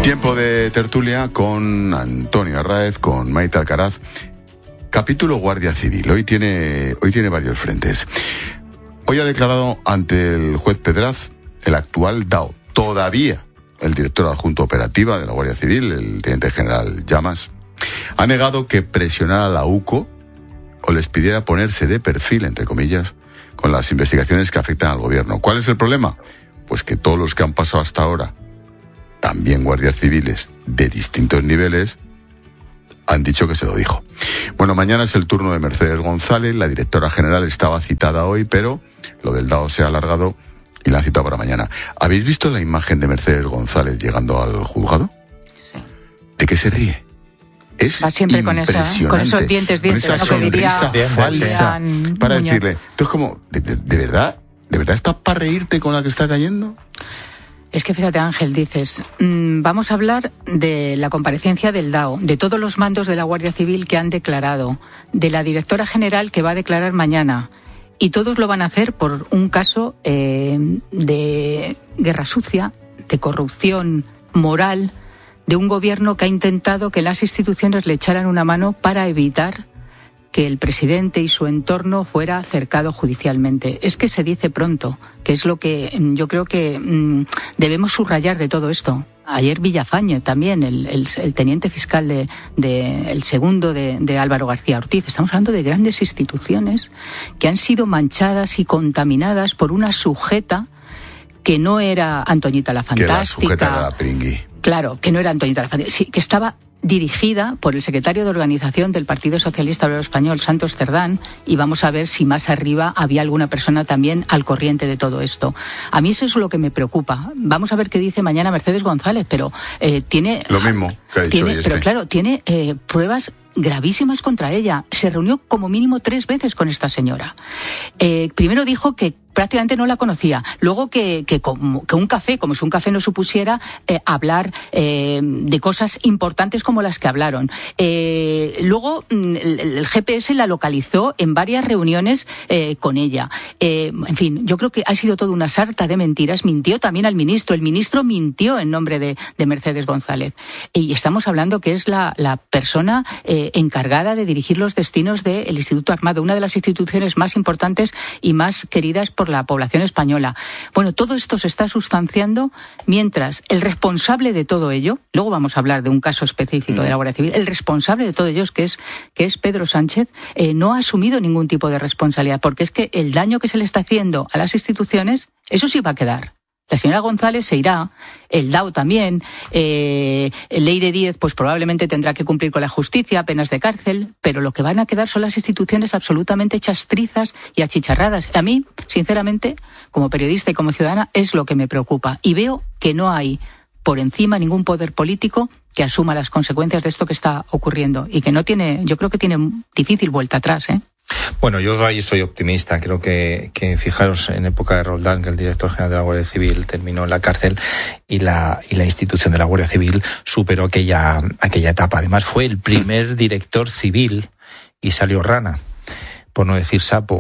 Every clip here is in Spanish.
Tiempo de tertulia con Antonio Arráez, con Maite Alcaraz. Capítulo Guardia Civil. Hoy tiene varios frentes. Hoy ha declarado ante el juez Pedraz el actual DAO, todavía el director adjunto operativa de la Guardia Civil, el teniente general Llamas, ha negado que presionara a la UCO o les pidiera ponerse de perfil, entre comillas, con las investigaciones que afectan al gobierno. ¿Cuál es el problema? Pues que todos los que han pasado hasta ahora, también guardias civiles de distintos niveles, han dicho que se lo dijo. Bueno, mañana es el turno de Mercedes González. La directora general estaba citada hoy, pero lo del DAO se ha alargado y la han citado para mañana. ¿Habéis visto la imagen de Mercedes González llegando al juzgado? Sí. ¿De qué se ríe? Es va siempre con esos dientes, con esa sonrisa falsa, para decirle, entonces como, ¿de verdad estás para reírte con la que está cayendo? Es que fíjate, Ángel, dices, vamos a hablar de la comparecencia del DAO, de todos los mandos de la Guardia Civil que han declarado, de la directora general que va a declarar mañana, y todos lo van a hacer por un caso de guerra sucia, de corrupción moral, de un gobierno que ha intentado que las instituciones le echaran una mano para evitar que el presidente y su entorno fuera cercado judicialmente. Es que se dice pronto, que es lo que yo creo que debemos subrayar de todo esto. Ayer Villafañe también, el teniente fiscal el segundo de Álvaro García Ortiz. Estamos hablando de grandes instituciones que han sido manchadas y contaminadas por una sujeta que no era Antoñita la Fantástica. Que la sujeta era la Pringui. Claro, que no era Antoñita la Fantástica, sí, que estaba dirigida por el secretario de organización del Partido Socialista Obrero Español, Santos Cerdán, y vamos a ver si más arriba había alguna persona también al corriente de todo esto. A mí eso es lo que me preocupa. Vamos a ver qué dice mañana Mercedes González, pero tiene... Lo mismo que ha dicho hoy Pero claro, tiene pruebas gravísimas contra ella. Se reunió como mínimo 3 veces con esta señora. Primero dijo que prácticamente no la conocía. Luego que un café, como si un café no supusiera hablar de cosas importantes como las que hablaron. Luego el GPS la localizó en varias reuniones con ella. En fin, yo creo que ha sido toda una sarta de mentiras. Mintió también al ministro. El ministro mintió en nombre de Mercedes González. Y estamos hablando que es la persona encargada de dirigir los destinos del Instituto Armado, una de las instituciones más importantes y más queridas por la población española. Bueno, todo esto se está sustanciando mientras el responsable de todo ello, luego vamos a hablar de un caso específico de la Guardia Civil, el responsable de todo ello, que es Pedro Sánchez, no ha asumido ningún tipo de responsabilidad, porque es que el daño que se le está haciendo a las instituciones, eso sí va a quedar. La señora González se irá, el DAO también, Leire Díez pues probablemente tendrá que cumplir con la justicia, penas de cárcel, pero lo que van a quedar son las instituciones absolutamente hechas trizas y achicharradas. A mí, sinceramente, como periodista y como ciudadana, es lo que me preocupa. Y veo que no hay por encima ningún poder político que asuma las consecuencias de esto que está ocurriendo y que no tiene, yo creo que tiene difícil vuelta atrás, ¿eh? Bueno, yo ahí soy optimista. Creo que fijaros, en época de Roldán, que el director general de la Guardia Civil terminó en la cárcel y la institución de la Guardia Civil superó aquella etapa. Además, fue el primer director civil y salió rana, por no decir sapo.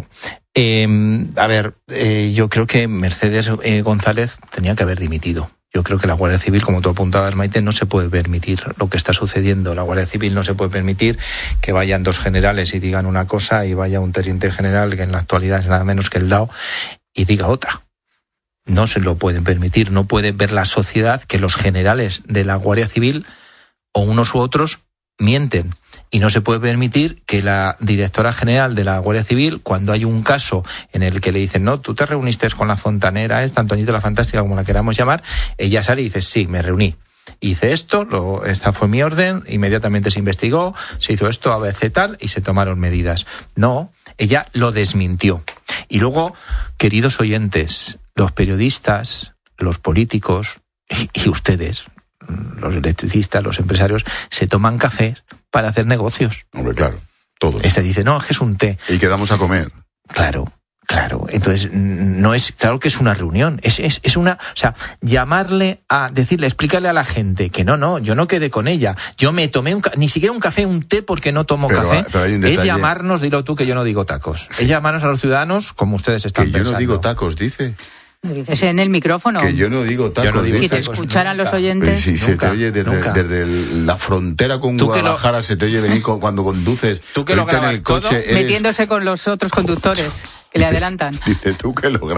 Yo creo que Mercedes González tenía que haber dimitido. Yo creo que la Guardia Civil, como tú apuntabas, Maite, no se puede permitir lo que está sucediendo. La Guardia Civil no se puede permitir que vayan 2 generales y digan una cosa y vaya un teniente general, que en la actualidad es nada menos que el DAO, y diga otra. No se lo pueden permitir. No puede ver la sociedad que los generales de la Guardia Civil, o unos u otros, mienten. Y no se puede permitir que la directora general de la Guardia Civil, cuando hay un caso en el que le dicen, no, tú te reuniste con la fontanera, Antoñita la Fantástica, como la queramos llamar, ella sale y dice, sí, me reuní. Hice esto, esta fue mi orden, inmediatamente se investigó, se hizo esto, ABC tal, y se tomaron medidas. No, ella lo desmintió. Y luego, queridos oyentes, los periodistas, los políticos y ustedes, los electricistas, los empresarios, se toman café para hacer negocios. Hombre, claro, todos. Dice, no, es que es un té. Y quedamos a comer. Claro. Entonces, no es, claro que es una reunión, es una, o sea, llamarle a, decirle, explicarle a la gente que no, yo no quedé con ella, yo me tomé ni siquiera un café, un té porque no tomo café, es llamarnos, dilo tú que yo no digo tacos, es llamarnos a los ciudadanos como ustedes están pensando. Yo no digo tacos, dice. ¿Me dices en el micrófono? Que yo no digo tacos. Si te escucharan los oyentes... Sí, se te oye desde la frontera con Guadalajara, se te oye venir cuando conduces. Tú que lo grabas en el coche, todo, metiéndose con los otros conductores que le adelantan. Dice tú que lo grabas.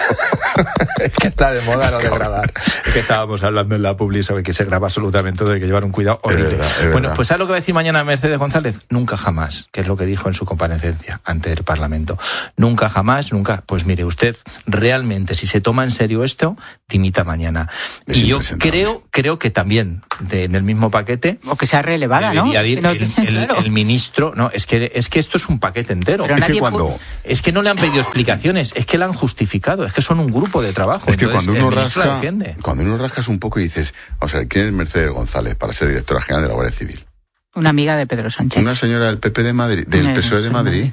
Es que está de moda lo de grabar. Es que estábamos hablando en la publi sobre que se graba absolutamente todo, hay que llevar un cuidado horrible. Es verdad. Pues ¿sabes lo que va a decir mañana Mercedes González? Nunca jamás, que es lo que dijo en su comparecencia ante el Parlamento. Nunca jamás, nunca. Pues mire, usted realmente, si se toma en serio esto, dimita mañana. Y yo creo que también, en el mismo paquete... O que sea relevada, ¿no? El ministro... No, es que esto es un paquete entero. Pero es que no le han pedido explicaciones, es que la han justificado, es que son un grupo de trabajo. Es que entonces, cuando uno rascas un poco y dices, o sea, ¿quién es Mercedes González para ser directora general de la Guardia Civil? Una amiga de Pedro Sánchez. Una señora del PP de Madrid, del PSOE de Madrid.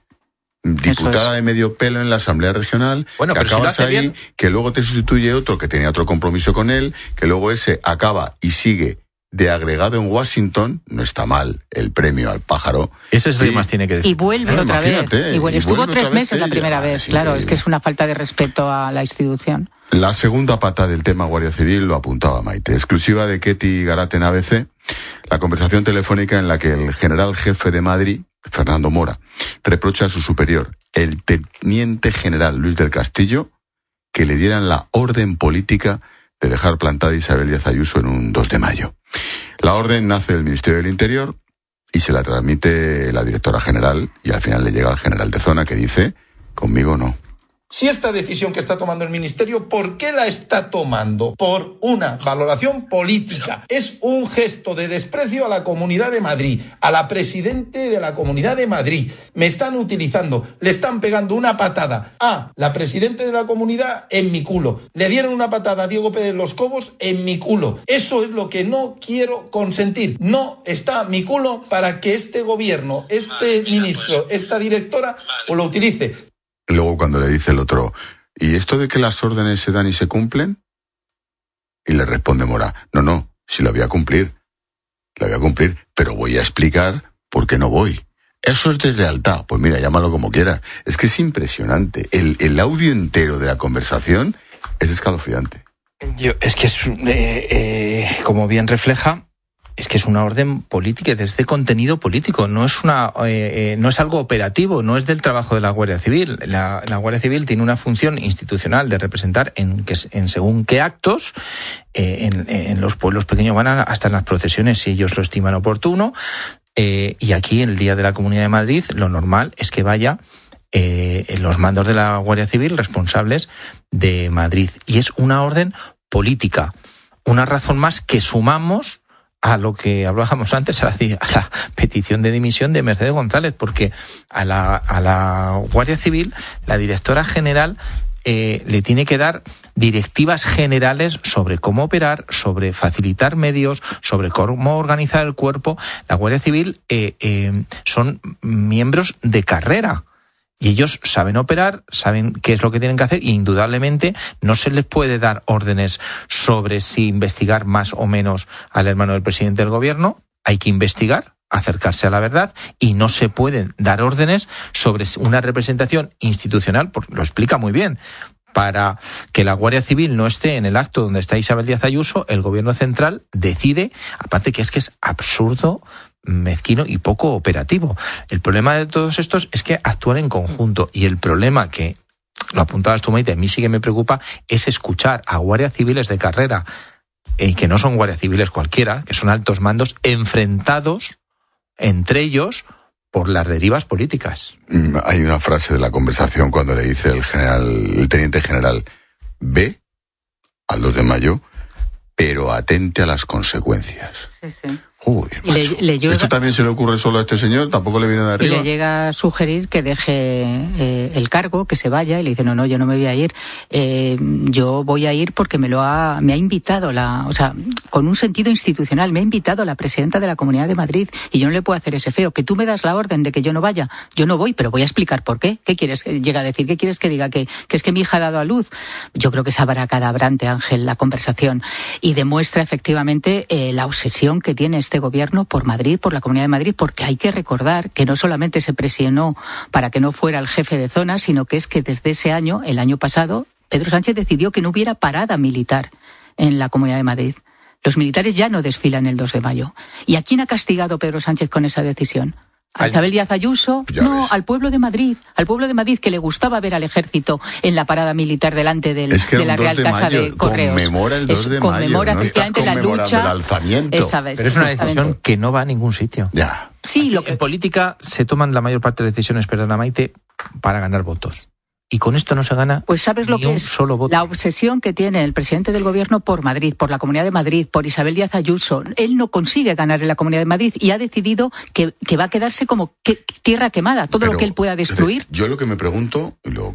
Diputada de medio pelo en la Asamblea Regional, bueno, que acabas ahí, bien, que luego te sustituye otro que tenía otro compromiso con él, que luego ese acaba y sigue de agregado en Washington. No está mal el premio al pájaro. Ese es el que más tiene que decir. Y vuelve otra vez. Estuvo 3 meses la primera vez. Claro, es que es una falta de respeto a la institución. La segunda pata del tema Guardia Civil lo apuntaba Maite. Exclusiva de Ketty Garat en ABC, la conversación telefónica en la que el general jefe de Madrid, Fernando Mora, reprocha a su superior, el teniente general Luis del Castillo, que le dieran la orden política de dejar plantada a Isabel Díaz Ayuso en un 2 de mayo. La orden nace del Ministerio del Interior y se la transmite la directora general y al final le llega al general de zona que dice, conmigo no. Si esta decisión que está tomando el Ministerio, ¿por qué la está tomando? Por una valoración política. Es un gesto de desprecio a la Comunidad de Madrid, a la presidente de la Comunidad de Madrid. Me están utilizando, le están pegando una patada a la presidente de la Comunidad en mi culo. Le dieron una patada a Diego Pérez Los Cobos en mi culo. Eso es lo que no quiero consentir. No está mi culo para que este gobierno, este ministro, esta directora, o lo utilice. Luego cuando le dice el otro, ¿y esto de que las órdenes se dan y se cumplen? Y le responde Mora, no, si la voy a cumplir, pero voy a explicar por qué no voy. Eso es deslealtad. Pues mira, llámalo como quieras. Es que es impresionante. El audio entero de la conversación es escalofriante. Es que como bien refleja, es que es una orden política, es de contenido político, no es no es algo operativo, no es del trabajo de la Guardia Civil. La Guardia Civil tiene una función institucional de representar en según qué actos, en los pueblos pequeños van hasta en las procesiones si ellos lo estiman oportuno, y aquí el Día de la Comunidad de Madrid lo normal es que vaya los mandos de la Guardia Civil responsables de Madrid, y es una orden política, una razón más que sumamos a lo que hablábamos antes, a la petición de dimisión de Mercedes González, porque a la Guardia Civil, la directora general le tiene que dar directivas generales sobre cómo operar, sobre facilitar medios, sobre cómo organizar el cuerpo. La Guardia Civil son miembros de carrera. Y ellos saben operar, saben qué es lo que tienen que hacer, y indudablemente no se les puede dar órdenes sobre si investigar más o menos al hermano del presidente del gobierno. Hay que investigar, acercarse a la verdad, y no se pueden dar órdenes sobre una representación institucional, porque lo explica muy bien. Para que la Guardia Civil no esté en el acto donde está Isabel Díaz Ayuso, el gobierno central decide, aparte que es absurdo, mezquino y poco operativo. El problema de todos estos es que actúan en conjunto, y el problema que, lo apuntabas tú, Maite, a mí sí que me preocupa, es escuchar a guardias civiles de carrera, que no son guardias civiles cualquiera, que son altos mandos, enfrentados entre ellos por las derivas políticas. Hay una frase de la conversación cuando le dice el teniente general, ve al 2 de mayo, pero atente a las consecuencias. Sí. Uy, ¿esto también se le ocurre solo a este señor? ¿Tampoco le viene de arriba? Y le llega a sugerir que deje el cargo, que se vaya, y le dice, no, yo no me voy a ir. Yo voy a ir porque me ha invitado con un sentido institucional, me ha invitado la presidenta de la Comunidad de Madrid, y yo no le puedo hacer ese feo. Que tú me das la orden de que yo no vaya, yo no voy, pero voy a explicar por qué. ¿Qué quieres que llega a decir? ¿Qué quieres que diga? ¿Que es que mi hija ha dado a luz? Yo creo que es abracadabrante, Ángel, la conversación, y demuestra efectivamente la obsesión que tiene este gobierno por Madrid, por la Comunidad de Madrid, porque hay que recordar que no solamente se presionó para que no fuera el jefe de zona, sino que es que desde ese año, el año pasado, Pedro Sánchez decidió que no hubiera parada militar en la Comunidad de Madrid. Los militares ya no desfilan el 2 de mayo. ¿Y a quién ha castigado Pedro Sánchez con esa decisión? ¿A Isabel Díaz Ayuso? No, al pueblo de Madrid. Al pueblo de Madrid, que le gustaba ver al ejército en la parada militar delante de la Real Casa de Correos. Conmemora el 2 de mayo. Conmemora efectivamente la lucha. El alzamiento. Pero es una decisión que no va a ningún sitio. Ya. Sí, en política se toman la mayor parte de decisiones, perdona Maite, para ganar votos. Y con esto no se gana pues sabes lo ni que un es solo voto. La obsesión que tiene el presidente del gobierno por Madrid, por la Comunidad de Madrid, por Isabel Díaz Ayuso. Él no consigue ganar en la Comunidad de Madrid y ha decidido que va a quedarse como tierra quemada, todo lo que él pueda destruir. Yo lo que me pregunto, lo